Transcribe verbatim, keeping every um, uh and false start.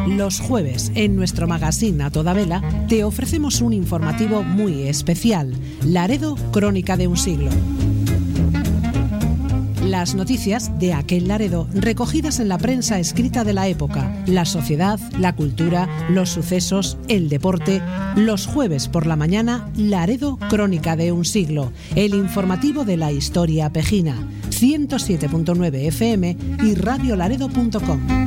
Los jueves, en nuestro magazine A Toda Vela, te ofrecemos un informativo muy especial, Laredo, crónica de un siglo. Las noticias de aquel Laredo recogidas en la prensa escrita de la época, la sociedad, la cultura, los sucesos, el deporte. Los jueves por la mañana, Laredo, crónica de un siglo, el informativo de la historia pejina, ciento siete punto nueve F M y radio laredo punto com.